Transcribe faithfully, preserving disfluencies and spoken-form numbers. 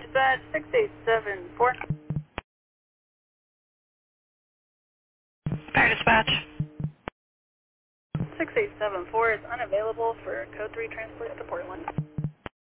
dispatch, six eight seven four. Fire dispatch. six eight seven four is unavailable for code three transport to Portland.